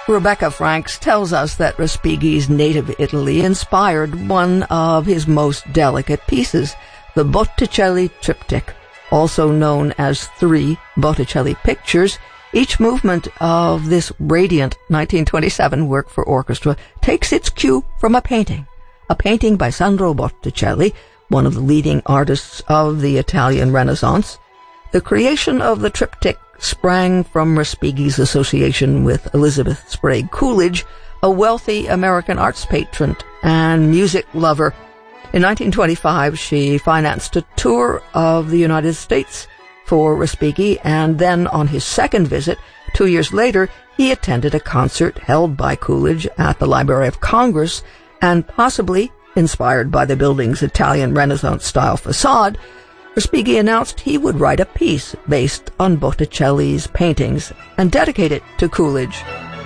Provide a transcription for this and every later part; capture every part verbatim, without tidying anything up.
Rebecca Franks tells us that Respighi's native Italy inspired one of his most delicate pieces, the Botticelli Triptych, also known as three Botticelli pictures. Each movement of this radiant nineteen twenty-seven work for orchestra takes its cue from a painting, a painting by Sandro Botticelli, one of the leading artists of the Italian Renaissance. The creation of the triptych sprang from Respighi's association with Elizabeth Sprague Coolidge, a wealthy American arts patron and music lover. In nineteen twenty-five, she financed a tour of the United States for Respighi, and then on his second visit, two years later, he attended a concert held by Coolidge at the Library of Congress, and possibly inspired by the building's Italian Renaissance-style facade, Respighi announced he would write a piece based on Botticelli's paintings and dedicate it to Coolidge.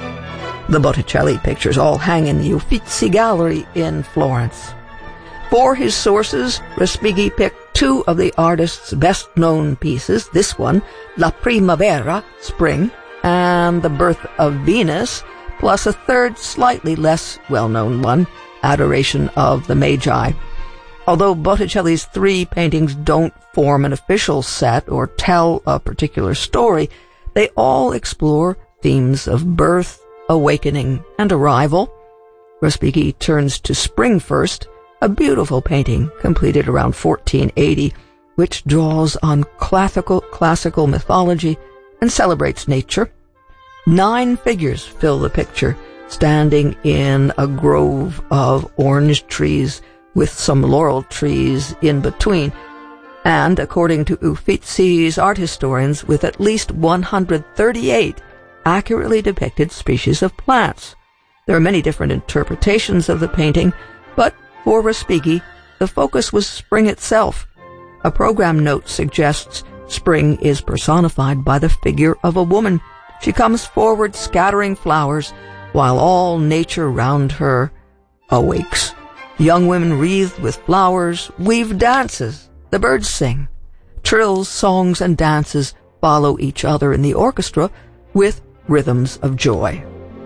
The Botticelli pictures all hang in the Uffizi Gallery in Florence. For his sources, Respighi picked two of the artist's best-known pieces, this one, La Primavera, Spring, and The Birth of Venus, plus a third, slightly less well-known one, Adoration of the Magi. Although Botticelli's three paintings don't form an official set or tell a particular story, they all explore themes of birth, awakening, and arrival. Respighi turns to Spring first, a beautiful painting completed around fourteen eighty, which draws on classical, classical mythology and celebrates nature. Nine figures fill the picture, standing in a grove of orange trees with some laurel trees in between, and, according to Uffizi's art historians, with at least one hundred thirty-eight accurately depicted species of plants. There are many different interpretations of the painting, but for Respighi, the focus was spring itself. A program note suggests spring is personified by the figure of a woman. She comes forward scattering flowers, while all nature round her awakes. Young women wreathed with flowers weave dances. The birds sing. Trills, songs, and dances follow each other in the orchestra with rhythms of joy.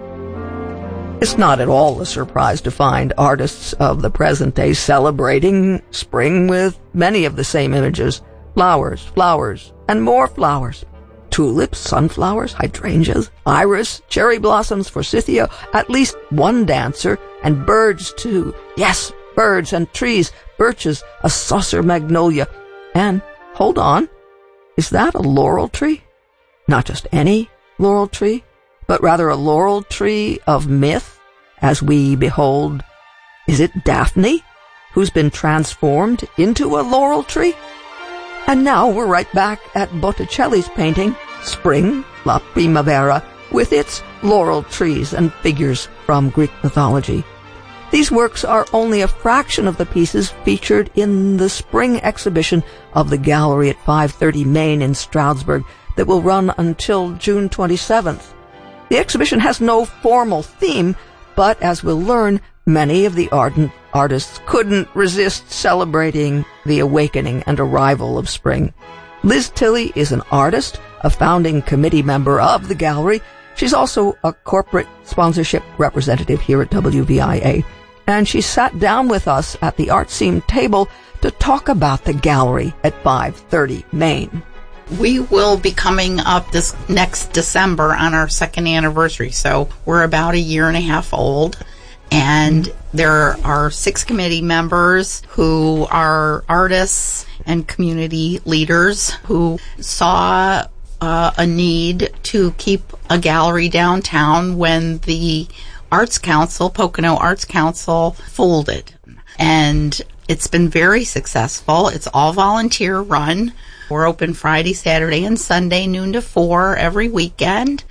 It's not at all a surprise to find artists of the present day celebrating spring with many of the same images. Flowers, flowers, and more flowers. Tulips, sunflowers, hydrangeas, iris, cherry blossoms, forsythia, at least one dancer, and birds too. Yes, birds and trees, birches, a saucer magnolia. And, hold on, is that a laurel tree? Not just any laurel tree, but rather a laurel tree of myth, as we behold, is it Daphne, who's been transformed into a laurel tree? And now we're right back at Botticelli's painting, Spring, La Primavera, with its laurel trees and figures from Greek mythology. These works are only a fraction of the pieces featured in the spring exhibition of the gallery at five thirty Main in Stroudsburg that will run until June twenty-seventh. The exhibition has no formal theme, but as we'll learn, many of the ardent artists couldn't resist celebrating the awakening and arrival of spring. Liz Tilley is an artist, a founding committee member of the gallery. She's also a corporate sponsorship representative here at W V I A. And she sat down with us at the Art Scene table to talk about the gallery at five thirty Main. We will be coming up this next December on our second anniversary, so we're about a year and a half old. And there are six committee members who are artists and community leaders who saw uh, a need to keep a gallery downtown when the Arts Council, Pocono Arts Council, folded. And it's been very successful. It's all volunteer run. We're open Friday, Saturday, and Sunday, noon to four every weekend.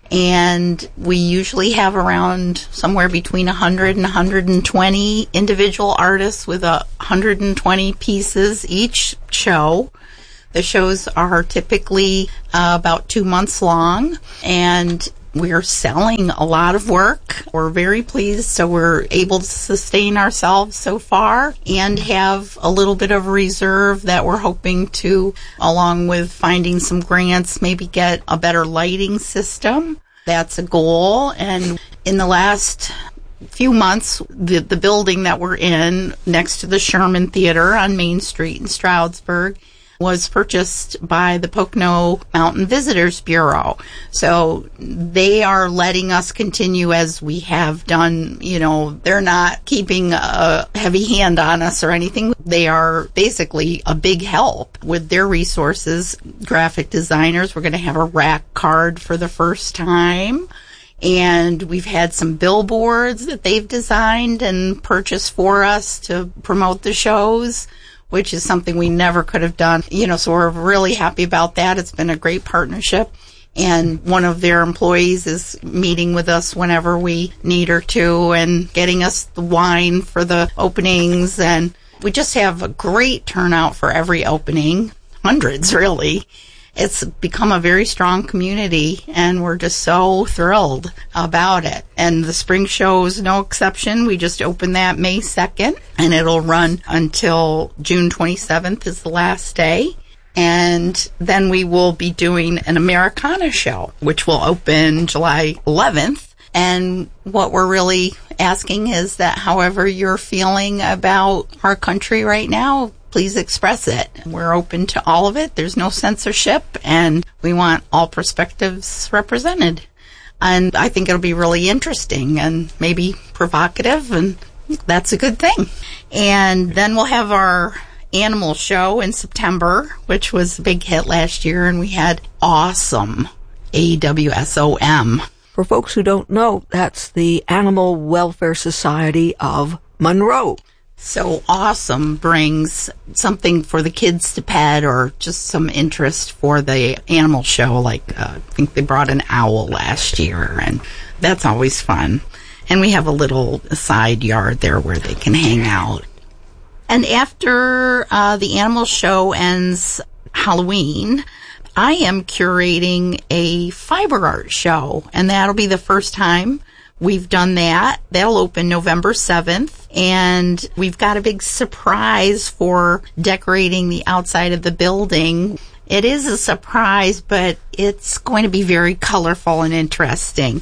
And we usually have around somewhere between one hundred and one hundred twenty individual artists with one hundred twenty pieces each show. The shows are typically uh, about two months long, and we're selling a lot of work. We're very pleased, so we're able to sustain ourselves so far and have a little bit of a reserve that we're hoping to, along with finding some grants, maybe get a better lighting system. that's a goal. And in the last few months, the, the building that we're in next to the Sherman Theater on Main Street in Stroudsburg was purchased by the Pocono Mountain Visitors Bureau. So they are letting us continue as we have done. You know, they're not keeping a heavy hand on us or anything. They are basically a big help with their resources. Graphic designers, we're going to have a rack card for the first time. And we've had some billboards that they've designed and purchased for us to promote the shows, which is something we never could have done. You know, so we're really happy about that. It's been a great partnership. And one of their employees is meeting with us whenever we need her to and getting us the wine for the openings. And we just have a great turnout for every opening, hundreds really. It's become a very strong community, and we're just so thrilled about it. And the spring show is no exception. We just opened that May second, and it'll run until June twenty-seventh is the last day. And then we will be doing an Americana show, which will open July eleventh. And what we're really asking is that however you're feeling about our country right now, please express it. We're open to all of it. There's no censorship, and we want all perspectives represented. And I think it'll be really interesting and maybe provocative, and that's a good thing. And then we'll have our animal show in September, which was a big hit last year, and we had awesome A W S O M. For folks who don't know, that's the Animal Welfare Society of Monroe. So awesome brings something for the kids to pet or just some interest for the animal show. Like, uh, I think they brought an owl last year, and that's always fun. And we have a little side yard there where they can hang out. And after uh, the animal show ends Halloween, I am curating a fiber art show, and that'll be the first time we've done that. That'll open November seventh, and we've got a big surprise for decorating the outside of the building. It is a surprise, but it's going to be very colorful and interesting.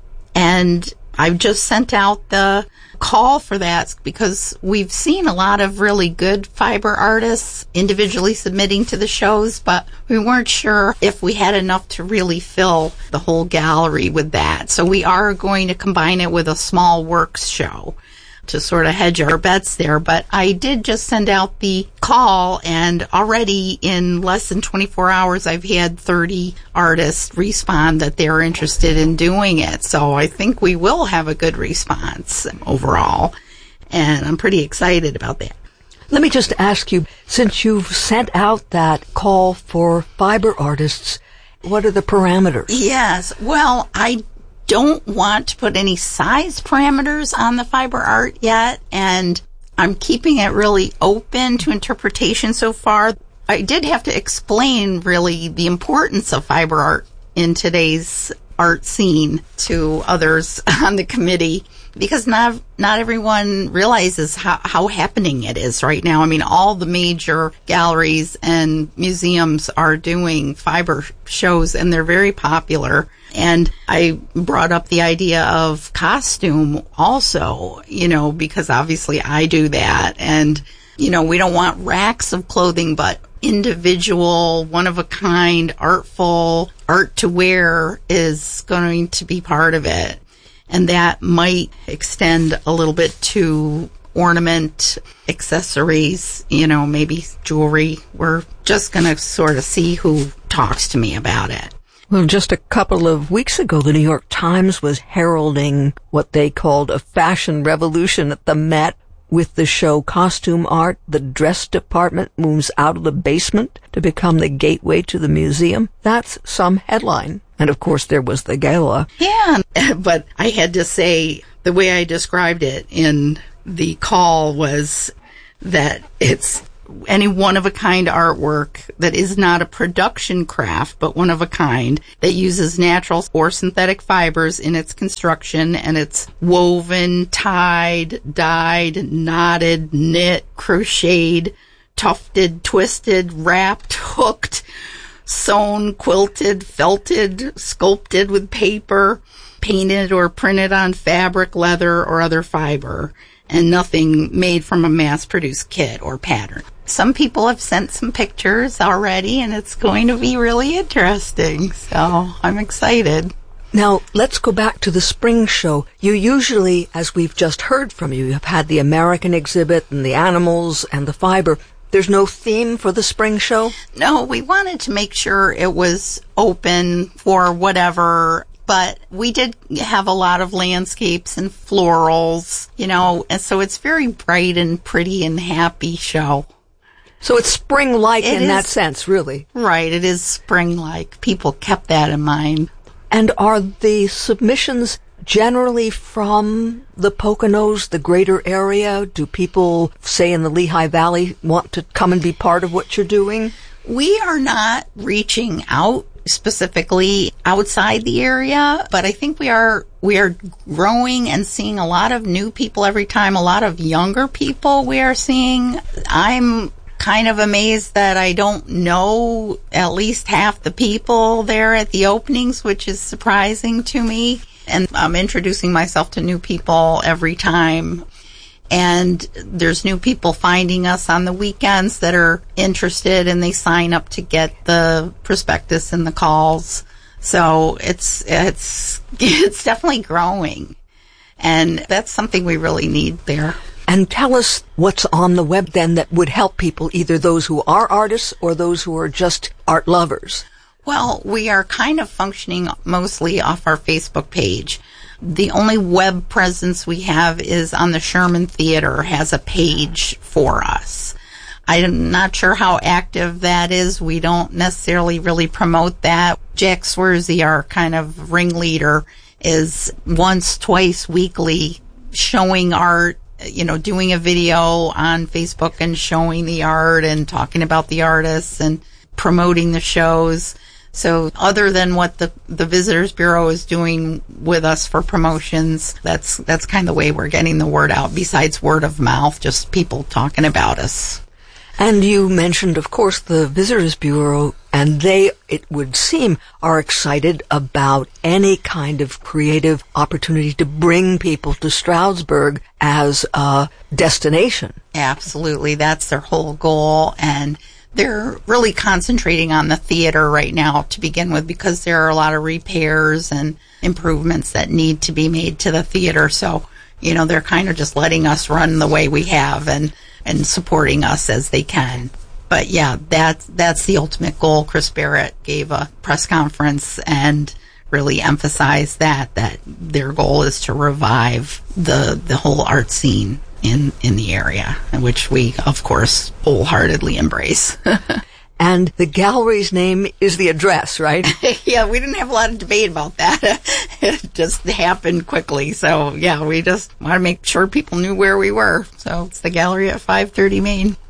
And I've just sent out the call for that because we've seen a lot of really good fiber artists individually submitting to the shows, but we weren't sure if we had enough to really fill the whole gallery with that. So we are going to combine it with a small works show to sort of hedge our bets there. But I did just send out the call, and already in less than twenty-four hours, I've had thirty artists respond that they're interested in doing it. So I think we will have a good response overall, and I'm pretty excited about that. Let me just ask you, since you've sent out that call for fiber artists, what are the parameters? Yes, well, I don't want to put any size parameters on the fiber art yet, and I'm keeping it really open to interpretation so far. I did have to explain really the importance of fiber art in today's art scene to others on the committee, because not not everyone realizes how, how happening it is right now. I mean, all the major galleries and museums are doing fiber shows, and they're very popular. And I brought up the idea of costume also, you know, because obviously I do that. And, you know, we don't want racks of clothing, but individual, one-of-a-kind, artful art to wear is going to be part of it. And that might extend a little bit to ornament, accessories, you know, maybe jewelry. We're just going to sort of see who talks to me about it. Well, just a couple of weeks ago, the New York Times was heralding what they called a fashion revolution at the Met with the show Costume Art. The dress department moves out of the basement to become the gateway to the museum. That's some headline. And of course, there was the gala. Yeah, but I had to say, the way I described it in the call was that it's any one-of-a-kind artwork that is not a production craft, but one-of-a-kind, that uses natural or synthetic fibers in its construction, and it's woven, tied, dyed, knotted, knit, crocheted, tufted, twisted, wrapped, hooked, sewn, quilted, felted, sculpted with paper, painted or printed on fabric, leather, or other fiber, and nothing made from a mass-produced kit or pattern. Some people have sent some pictures already, and it's going to be really interesting, so I'm excited. Now, let's go back to the spring show. You usually, as we've just heard from you, have had the American exhibit and the animals and the fiber. There's no theme for the spring show? No, we wanted to make sure it was open for whatever, but we did have a lot of landscapes and florals, you know, and so it's very bright and pretty and happy show. So it's spring-like It in is- that sense, really. Right, it is spring-like. People kept that in mind. And are the submissions generally from the Poconos, the greater area? Do people, say in the Lehigh Valley, want to come and be part of what you're doing? We are not reaching out specifically outside the area, but I think we are we are growing and seeing a lot of new people every time, a lot of younger people we are seeing. I'm kind of amazed that I don't know at least half the people there at the openings, which is surprising to me. And I'm introducing myself to new people every time. And there's new people finding us on the weekends that are interested, and they sign up to get the prospectus and the calls. So it's it's it's definitely growing. And that's something we really need there. And tell us what's on the web then that would help people, either those who are artists or those who are just art lovers. Well, we are kind of functioning mostly off our Facebook page. The only web presence we have is on the Sherman Theater, has a page for us. I'm not sure how active that is. We don't necessarily really promote that. Jack Swersey, our kind of ringleader, is once, twice weekly showing art, you know, doing a video on Facebook and showing the art and talking about the artists and promoting the shows. So other than what the, the Visitors Bureau is doing with us for promotions, that's that's kind of the way we're getting the word out, besides word of mouth, just people talking about us. And you mentioned, of course, the Visitors Bureau, and they, it would seem, are excited about any kind of creative opportunity to bring people to Stroudsburg as a destination. Absolutely. That's their whole goal. And they're really concentrating on the theater right now to begin with, because there are a lot of repairs and improvements that need to be made to the theater. So, you know, they're kind of just letting us run the way we have and, and supporting us as they can. But yeah, that's, that's the ultimate goal. Chris Barrett gave a press conference and really emphasized that, that their goal is to revive the, the whole art scene in, in the area, which we, of course, wholeheartedly embrace. And the gallery's name is the address, right? Yeah, we didn't have a lot of debate about that. It just happened quickly. So, yeah, we just want to make sure people knew where we were. So it's the gallery at five thirty Main.